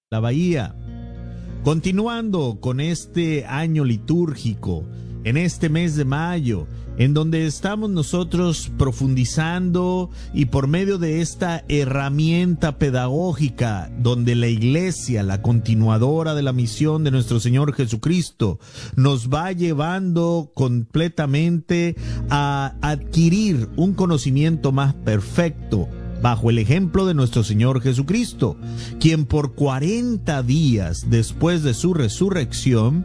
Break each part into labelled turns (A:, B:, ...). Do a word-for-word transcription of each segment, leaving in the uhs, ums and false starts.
A: La Bahía. Continuando con este año litúrgico, en este mes de mayo, en donde estamos nosotros profundizando y por medio de esta herramienta pedagógica, donde la Iglesia, la continuadora de la misión de nuestro Señor Jesucristo, nos va llevando completamente a adquirir un conocimiento más perfecto, bajo el ejemplo de nuestro Señor Jesucristo, quien por cuarenta días después de su resurrección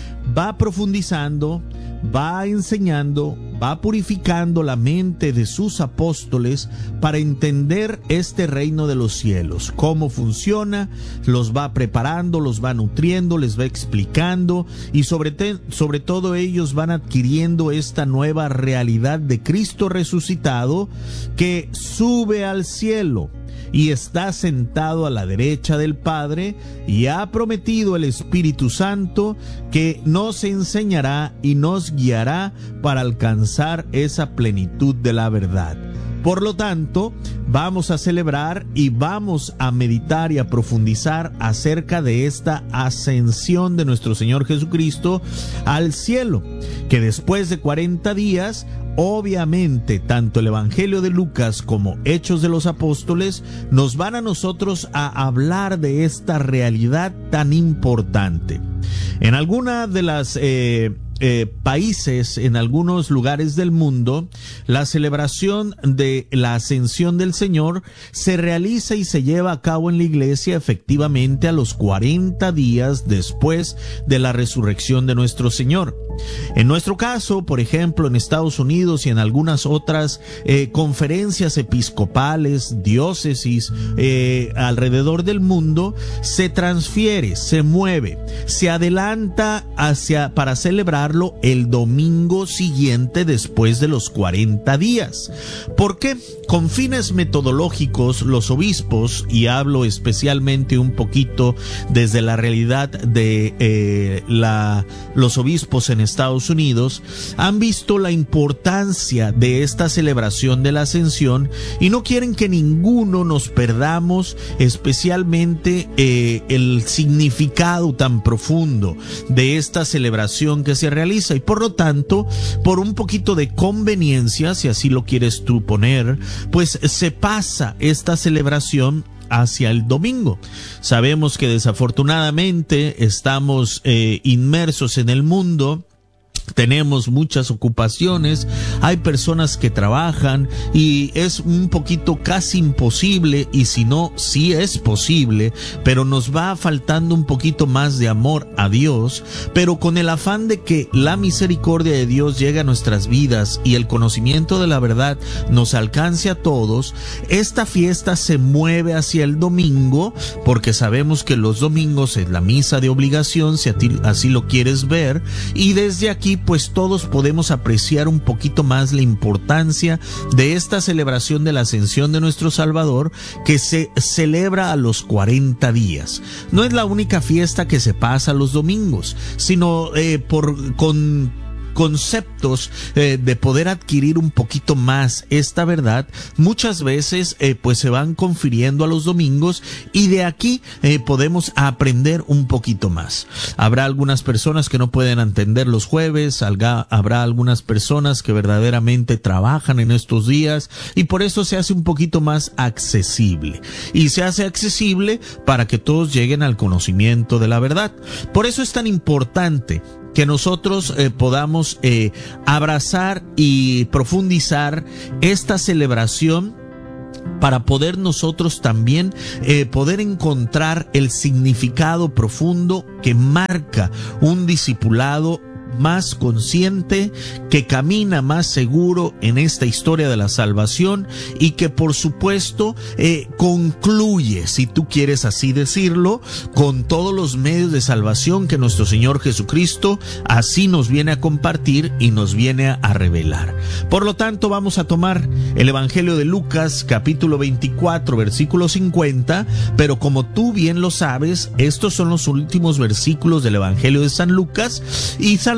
A: va profundizando, va enseñando, va purificando la mente de sus apóstoles para entender este reino de los cielos, cómo funciona, los va preparando, los va nutriendo, les va explicando y sobre, te, sobre todo ellos van adquiriendo esta nueva realidad de Cristo resucitado que sube al cielo y está sentado a la derecha del Padre y ha prometido el Espíritu Santo que nos enseñará y nos guiará para alcanzar esa plenitud de la verdad. Por lo tanto, vamos a celebrar y vamos a meditar y a profundizar acerca de esta ascensión de nuestro Señor Jesucristo al cielo, que después de cuarenta días, obviamente, tanto el Evangelio de Lucas como Hechos de los Apóstoles nos van a nosotros a hablar de esta realidad tan importante. En alguna de las eh, eh, países, en algunos lugares del mundo, la celebración de la ascensión del Señor se realiza y se lleva a cabo en la iglesia efectivamente a los cuarenta días después de la resurrección de nuestro Señor. En nuestro caso, por ejemplo, en Estados Unidos y en algunas otras eh, conferencias episcopales, diócesis eh, alrededor del mundo, se transfiere, se mueve, se adelanta hacia para celebrarlo el domingo siguiente después de los cuarenta días. ¿Por qué? Con fines metodológicos, los obispos, y hablo especialmente un poquito desde la realidad de eh, la, los obispos en Estados Unidos, han visto la importancia de esta celebración de la Ascensión y no quieren que ninguno nos perdamos especialmente eh, el significado tan profundo de esta celebración que se realiza, y por lo tanto, por un poquito de conveniencia, si así lo quieres tú poner, pues se pasa esta celebración hacia el domingo. Sabemos que desafortunadamente estamos eh, inmersos en el mundo. Tenemos muchas ocupaciones, hay personas que trabajan y es un poquito casi imposible, y si no, sí es posible, pero nos va faltando un poquito más de amor a Dios, pero con el afán de que la misericordia de Dios llegue a nuestras vidas y el conocimiento de la verdad nos alcance a todos. Esta fiesta se mueve hacia el domingo porque sabemos que los domingos es la misa de obligación, si así lo quieres ver, y desde aquí pues todos podemos apreciar un poquito más la importancia de esta celebración de la ascensión de nuestro Salvador, que se celebra a los cuarenta días. No es la única fiesta que se pasa los domingos, sino eh, por con conceptos eh, de poder adquirir un poquito más esta verdad, muchas veces eh, pues se van confiriendo a los domingos, y de aquí eh, podemos aprender un poquito más. Habrá algunas personas que no pueden entender los jueves, habrá, habrá algunas personas que verdaderamente trabajan en estos días, y por eso se hace un poquito más accesible, y se hace accesible para que todos lleguen al conocimiento de la verdad. Por eso es tan importante que nosotros eh, podamos eh, abrazar y profundizar esta celebración para poder nosotros también eh, poder encontrar el significado profundo que marca un discipulado más consciente, que camina más seguro en esta historia de la salvación, y que por supuesto eh, concluye, si tú quieres así decirlo, con todos los medios de salvación que nuestro Señor Jesucristo así nos viene a compartir y nos viene a revelar. Por lo tanto, vamos a tomar el Evangelio de Lucas, capítulo veinticuatro, versículo cincuenta, pero como tú bien lo sabes, estos son los últimos versículos del Evangelio de San Lucas, y San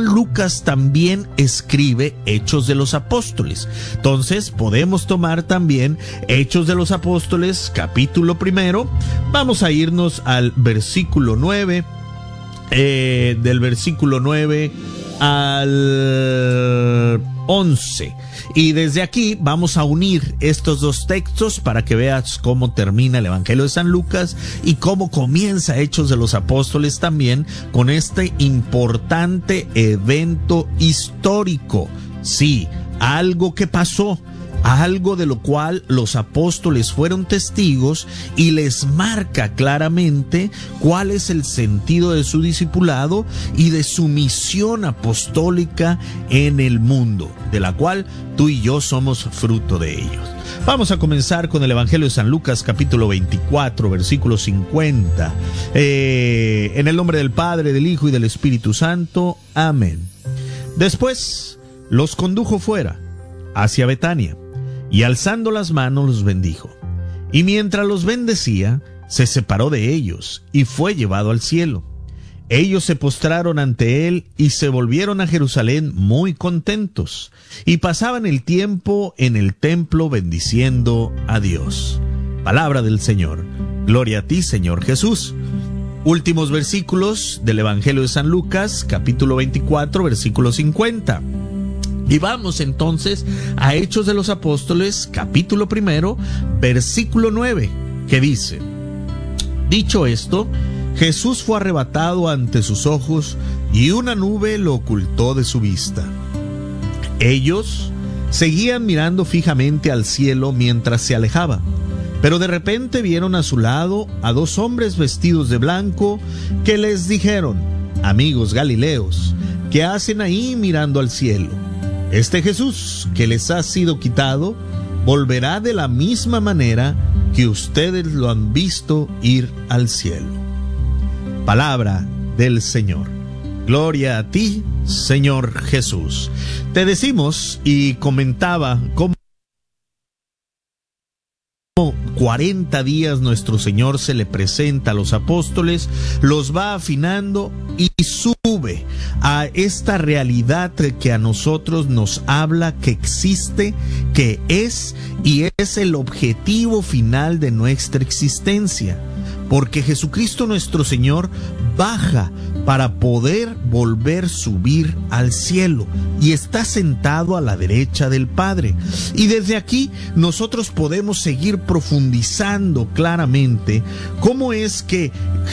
A: San Lucas también escribe Hechos de los Apóstoles. Entonces podemos tomar también Hechos de los Apóstoles, capítulo primero. Vamos a irnos al versículo nueve, eh, del versículo nueve al once. Y desde aquí vamos a unir estos dos textos para que veas cómo termina el Evangelio de San Lucas y cómo comienza Hechos de los Apóstoles también con este importante evento histórico. Sí, algo que pasó, algo de lo cual los apóstoles fueron testigos y les marca claramente cuál es el sentido de su discipulado y de su misión apostólica en el mundo, de la cual tú y yo somos fruto de ellos. Vamos a comenzar con el Evangelio de San Lucas, capítulo veinticuatro, versículo cincuenta. Eh, en el nombre del Padre, del Hijo y del Espíritu Santo. Amén. Después los condujo fuera, hacia Betania, y alzando las manos los bendijo. Y mientras los bendecía, se separó de ellos y fue llevado al cielo. Ellos se postraron ante él y se volvieron a Jerusalén muy contentos, y pasaban el tiempo en el templo bendiciendo a Dios. Palabra del Señor. Gloria a ti, Señor Jesús. Últimos versículos del Evangelio de San Lucas, capítulo veinticuatro, versículo cincuenta. Y vamos entonces a Hechos de los Apóstoles, capítulo primero, versículo nueve, que dice: dicho esto, Jesús fue arrebatado ante sus ojos y una nube lo ocultó de su vista. Ellos seguían mirando fijamente al cielo mientras se alejaba, pero de repente vieron a su lado a dos hombres vestidos de blanco que les dijeron: amigos galileos, ¿qué hacen ahí mirando al cielo? Este Jesús que les ha sido quitado volverá de la misma manera que ustedes lo han visto ir al cielo. Palabra del Señor. Gloria a ti, Señor Jesús. Te decimos y comentaba cómo cuarenta días nuestro Señor se le presenta a los apóstoles, los va afinando y sube a esta realidad que a nosotros nos habla, que existe, que es y es el objetivo final de nuestra existencia. Porque Jesucristo nuestro Señor baja para poder volver a subir al cielo y está sentado a la derecha del Padre. Y desde aquí nosotros podemos seguir profundizando claramente cómo es que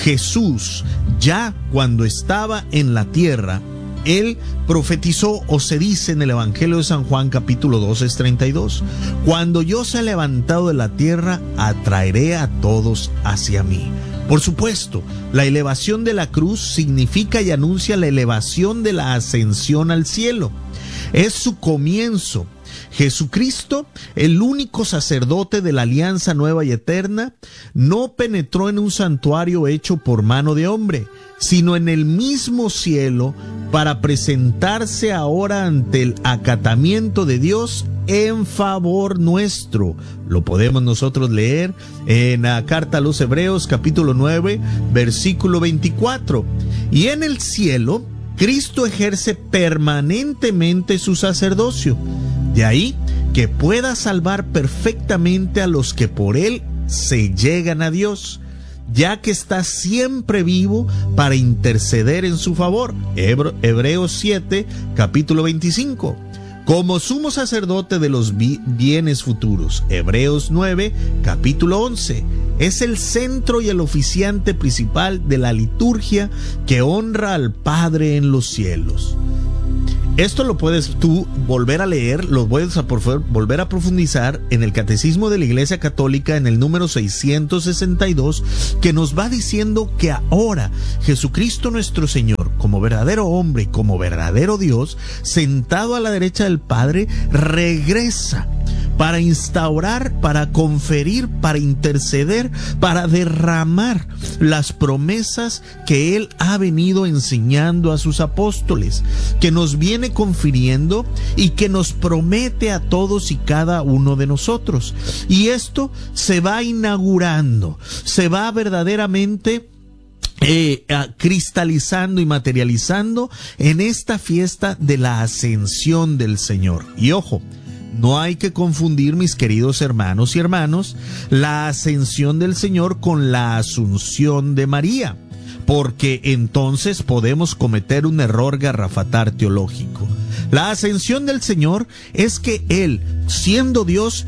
A: Jesús, ya cuando estaba en la tierra, Él profetizó, o se dice en el Evangelio de San Juan capítulo doce, treinta y dos, cuando yo sea levantado de la tierra, atraeré a todos hacia mí. Por supuesto, la elevación de la cruz significa y anuncia la elevación de la ascensión al cielo. Es su comienzo. Jesucristo, el único sacerdote de la alianza nueva y eterna, no penetró en un santuario hecho por mano de hombre, sino en el mismo cielo para presentarse ahora ante el acatamiento de Dios en favor nuestro. Lo podemos nosotros leer en la carta a los Hebreos capítulo nueve, versículo veinticuatro. Y en el cielo, Cristo ejerce permanentemente su sacerdocio. De ahí que pueda salvar perfectamente a los que por él se llegan a Dios, ya que está siempre vivo para interceder en su favor. Hebreos siete, capítulo veinticinco. Como sumo sacerdote de los bienes futuros. Hebreos nueve, capítulo once. Es el centro y el oficiante principal de la liturgia que honra al Padre en los cielos. Esto lo puedes tú volver a leer, lo puedes a por favor, volver a profundizar en el Catecismo de la Iglesia Católica en el número seiscientos sesenta y dos, que nos va diciendo que ahora Jesucristo nuestro Señor, como verdadero hombre y como verdadero Dios, sentado a la derecha del Padre, regresa para instaurar, para conferir, para interceder, para derramar las promesas que Él ha venido enseñando a sus apóstoles, que nos viene confiriendo y que nos promete a todos y cada uno de nosotros. Y esto se va inaugurando, se va verdaderamente Eh, eh, cristalizando y materializando en esta fiesta de la ascensión del Señor. Y ojo, no hay que confundir, mis queridos hermanos y hermanos, la ascensión del Señor con la asunción de María, porque entonces podemos cometer un error garrafatal teológico. La ascensión del Señor es que Él, siendo Dios,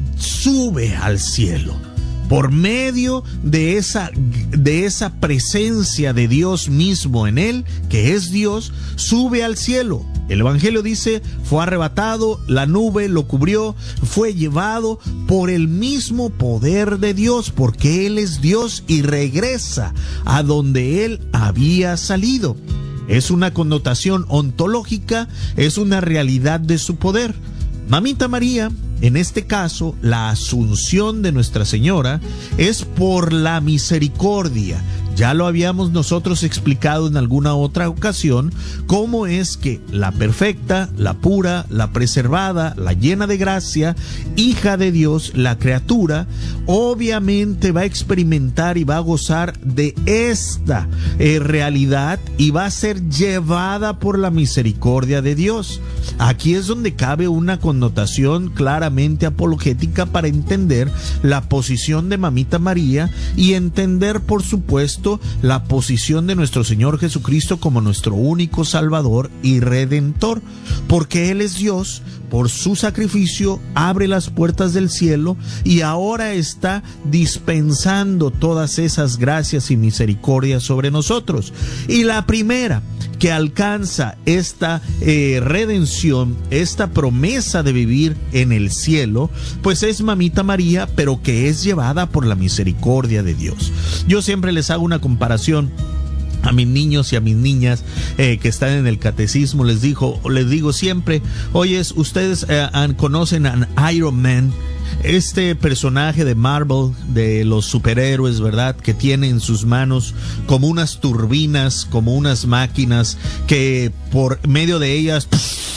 A: sube al cielo. Por medio de esa, de esa presencia de Dios mismo en Él, que es Dios, sube al cielo. El Evangelio dice, fue arrebatado, la nube lo cubrió, fue llevado por el mismo poder de Dios, porque Él es Dios y regresa a donde Él había salido. Es una connotación ontológica, es una realidad de su poder. Mamita María, en este caso, la asunción de Nuestra Señora es por la misericordia. Ya lo habíamos nosotros explicado en alguna otra ocasión, cómo es que la perfecta, la pura, la preservada, la llena de gracia, hija de Dios, la criatura, obviamente va a experimentar y va a gozar de esta eh, realidad y va a ser llevada por la misericordia de Dios. Aquí es donde cabe una connotación claramente apologética para entender la posición de Mamita María y entender, por supuesto, la posición de nuestro Señor Jesucristo como nuestro único Salvador y Redentor, porque Él es Dios. Por su sacrificio abre las puertas del cielo y ahora está dispensando todas esas gracias y misericordias sobre nosotros. Y la primera que alcanza esta eh, redención, esta promesa de vivir en el cielo, pues es Mamita María, pero que es llevada por la misericordia de Dios. Yo siempre les hago una comparación a mis niños y a mis niñas eh, que están en el catecismo. Les digo, les digo siempre, oyes, ustedes eh, conocen a Iron Man, este personaje de Marvel, de los superhéroes, ¿verdad? Que tiene en sus manos como unas turbinas, como unas máquinas que por medio de ellas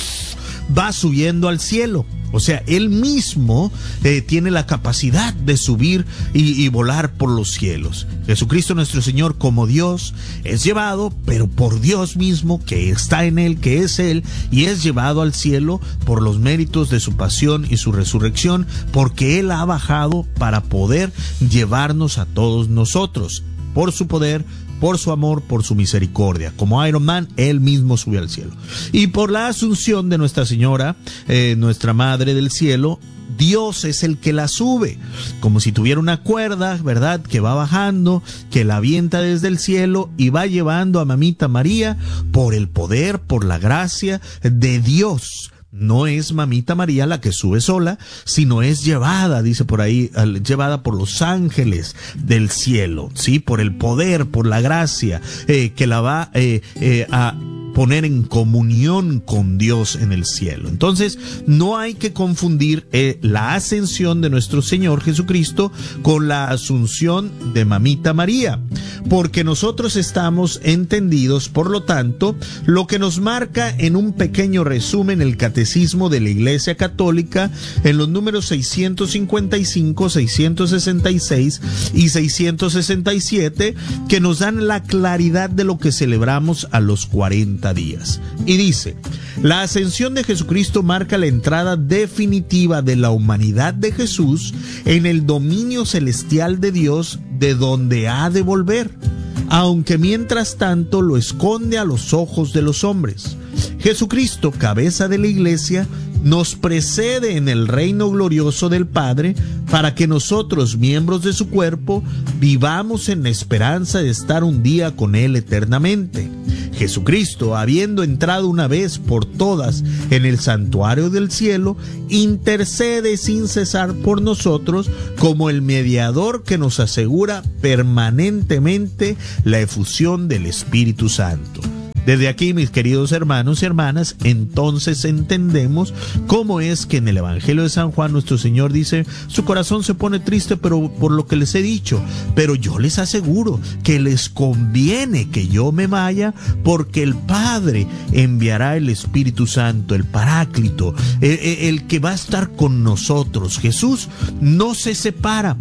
A: va subiendo al cielo. O sea, él mismo eh, tiene la capacidad de subir y, y volar por los cielos. Jesucristo nuestro Señor, como Dios, es llevado, pero por Dios mismo, que está en Él, que es Él, y es llevado al cielo por los méritos de su pasión y su resurrección, porque Él ha bajado para poder llevarnos a todos nosotros, por su poder, por su amor, por su misericordia. Como Iron Man, Él mismo subió al cielo. Y por la asunción de Nuestra Señora, eh, nuestra Madre del Cielo, Dios es el que la sube, como si tuviera una cuerda, ¿verdad?, que va bajando, que la avienta desde el cielo y va llevando a Mamita María por el poder, por la gracia de Dios. No es Mamita María la que sube sola, sino es llevada, dice por ahí, llevada por los ángeles del cielo, ¿sí? Por el poder, por la gracia, eh, que la va eh, eh, a poner en comunión con Dios en el cielo. Entonces, no hay que confundir eh, la ascensión de nuestro Señor Jesucristo con la asunción de Mamita María, porque nosotros estamos entendidos, por lo tanto, lo que nos marca en un pequeño resumen el Catecismo de la Iglesia Católica en los números seiscientos cincuenta y cinco, seiscientos sesenta y seis y seiscientos sesenta y siete, que nos dan la claridad de lo que celebramos a los cuarenta días. Y dice: la ascensión de Jesucristo marca la entrada definitiva de la humanidad de Jesús en el dominio celestial de Dios, de donde ha de volver, aunque mientras tanto lo esconde a los ojos de los hombres. Jesucristo, cabeza de la Iglesia, nos precede en el reino glorioso del Padre, para que nosotros, miembros de su cuerpo, vivamos en la esperanza de estar un día con Él eternamente. Jesucristo, habiendo entrado una vez por todas en el santuario del cielo, intercede sin cesar por nosotros como el mediador que nos asegura permanentemente la efusión del Espíritu Santo. Desde aquí, mis queridos hermanos y hermanas, entonces entendemos cómo es que en el Evangelio de San Juan nuestro Señor dice: su corazón se pone triste pero por lo que les he dicho, pero yo les aseguro que les conviene que yo me vaya, porque el Padre enviará el Espíritu Santo, el Paráclito, el, el que va a estar con nosotros. Jesús no se separa.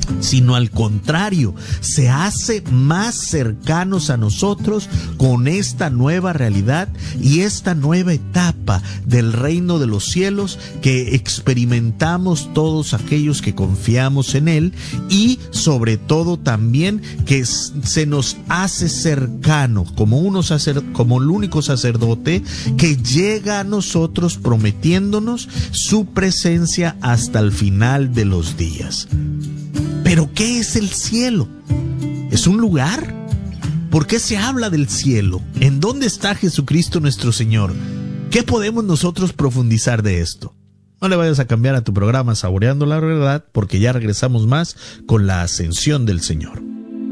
A: sino al contrario, se hace más cercanos a nosotros con esta nueva realidad y esta nueva etapa del reino de los cielos que experimentamos todos aquellos que confiamos en Él, y sobre todo también que se nos hace cercano como, uno sacer, como el único sacerdote que llega a nosotros prometiéndonos su presencia hasta el final de los días. ¿Pero qué es el cielo? ¿Es un lugar? ¿Por qué se habla del cielo? ¿En dónde está Jesucristo nuestro Señor? ¿Qué podemos nosotros profundizar de esto? No le vayas a cambiar a tu programa Saboreando la Verdad, porque ya regresamos más con la ascensión del Señor.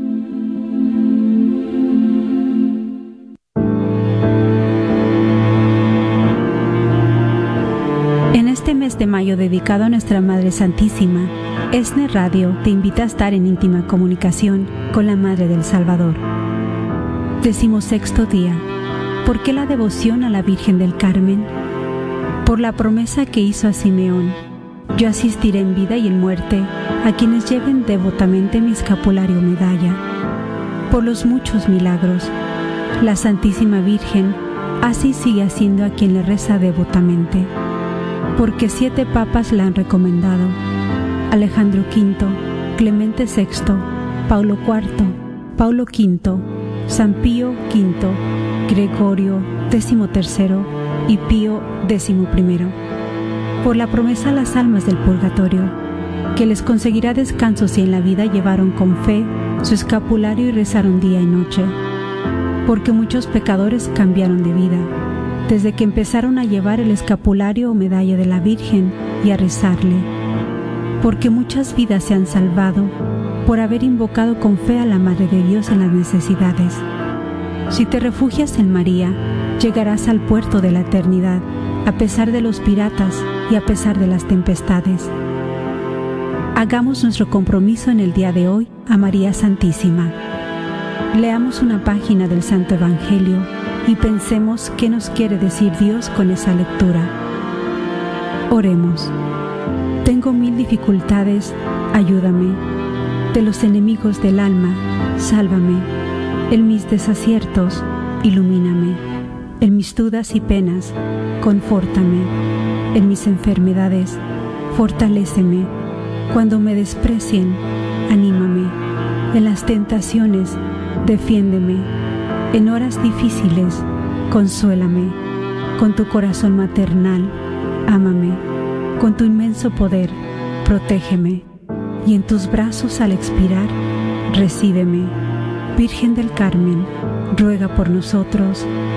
B: En este mes de mayo dedicado a nuestra Madre Santísima, ESNE Radio te invita a estar en íntima comunicación con la Madre del Salvador. Decimosexto día. ¿Por qué la devoción a la Virgen del Carmen? Por la promesa que hizo a Simeón: yo asistiré en vida y en muerte a quienes lleven devotamente mi escapulario o medalla. Por los muchos milagros, la Santísima Virgen así sigue haciendo a quien le reza devotamente. Porque siete papas la han recomendado: Alejandro quinto, Clemente sexto, Paulo cuarto, Paulo quinto, San Pío quinto, Gregorio décimo tercero y Pío décimo primero. Por la promesa a las almas del purgatorio, que les conseguirá descanso si en la vida llevaron con fe su escapulario y rezaron día y noche. Porque muchos pecadores cambiaron de vida desde que empezaron a llevar el escapulario o medalla de la Virgen y a rezarle. Porque muchas vidas se han salvado por haber invocado con fe a la Madre de Dios en las necesidades. Si te refugias en María, llegarás al puerto de la eternidad, a pesar de los piratas y a pesar de las tempestades. Hagamos nuestro compromiso en el día de hoy a María Santísima. Leamos una página del Santo Evangelio y pensemos qué nos quiere decir Dios con esa lectura. Oremos. Tengo mil dificultades, ayúdame. De los enemigos del alma, sálvame. En mis desaciertos, ilumíname. En mis dudas y penas, confórtame. En mis enfermedades, fortaléceme. Cuando me desprecien, anímame. En las tentaciones, defiéndeme. En horas difíciles, consuélame. Con tu corazón maternal, ámame. Con tu inmenso poder, protégeme, y en tus brazos al expirar, recíbeme. Virgen del Carmen, ruega por nosotros.